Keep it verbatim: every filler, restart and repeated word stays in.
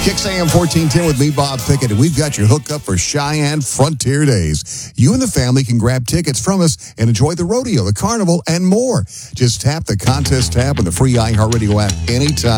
Kicks A M fourteen ten with me, Bob Pickett, and we've got your hookup for Cheyenne Frontier Days. You and the family can grab tickets from us and enjoy the rodeo, the carnival, and more. Just tap the contest tab on the free iHeartRadio app anytime.